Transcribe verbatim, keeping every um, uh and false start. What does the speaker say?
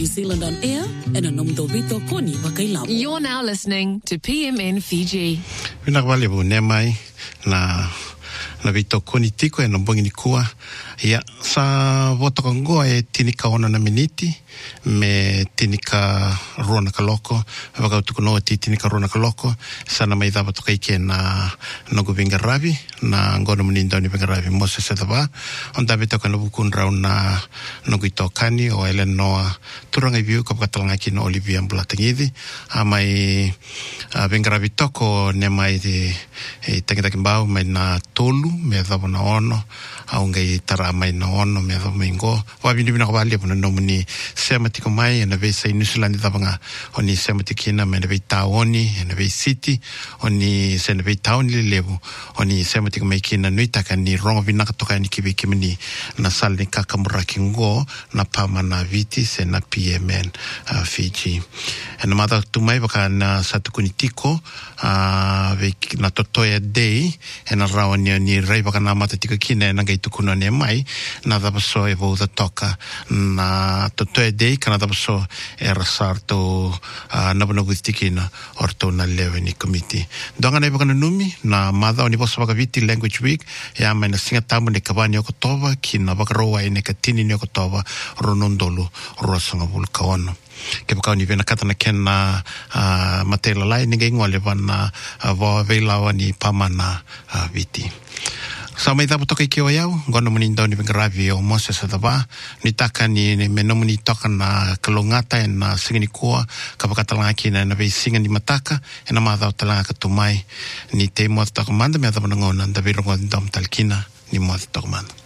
New Zealand on air and a nomdo vito koni wakailamu. You're now listening to P M N Fiji. Vinakavale bu nemai na na vito koni tiko e nombongi ni kua. Ia, sa votoko ngoa e tinika ona na miniti, me tinika ruana kaloko, wakau tuku noa ti tinika ruana kaloko, sana mai dhaba toka ike na nogu vingaravi, na ngono muninda ni vingaravi mose se dhaba, on dabe toka na bukun rau na nogu ito kani o ele noa turanga i viu kapakatalanga ki no Olivia Mbulatangithi, a mai vingaravi toko ne mai de tangitaki mbau mai na tolu, me dhaba na ono, aungai tara mai na ono me dho mingo wa bini bina kwali puna no muni sematiko mai na ve sai New Zealand dhabanga oni sematikina me na ve taoni na ve city oni se na ve taoni levu oni sematiko mai kina nuitaka ni rongo bina katoka ni kibe kimini na salni kakamura kingo na pama na viti se na P M N uh, Fiji na mata tumai baka na satukuni tiko uh, ve na totoya day na raoni ni rei baka na mata tika kina na ngai tukuna ne mai na dapaso e vou da toka na totoe dei kana dapaso e rasarto uh, na bono gustikina orto na leveni committee donga nei baka numi na mada oni boso baka viti language week ya mai na singa tamu ne kabani o kotova ki na baka roa e ne katini ne kotova ronondolo rosanga vulka ono ke baka ni vena katana ken na uh, matela lai ninge ngole vana uh, vo veilawa ni pamana uh, viti. Sa mai tapu toka i keo iau, ngono muni ndau ni vingaravi o Moses Adaba, ni taka ni meno muni toka na kalongata e na singani kua, ka wakatalanga ki na na vei singa ni mataka, e na maadhau talanga katumai, ni te moa toka manda, me adaba na ngona, da vei rongo ndau mtalkina, ni moa toka manda.